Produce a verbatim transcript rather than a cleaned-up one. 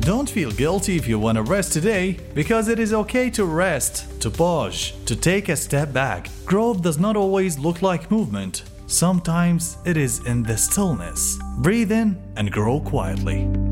Don't feel guilty if you want to rest today, because it is okay to rest, to pause, to take a step back. Growth does not always look like movement. Sometimes it is in the stillness. Breathe in and grow quietly.